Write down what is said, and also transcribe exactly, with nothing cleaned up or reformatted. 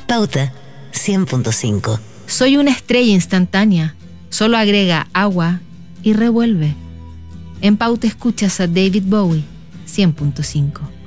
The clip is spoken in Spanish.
Pauta cien punto cinco. Soy una estrella instantánea. Solo agrega agua y revuelve. En Pauta escuchas a David Bowie, cien punto cinco.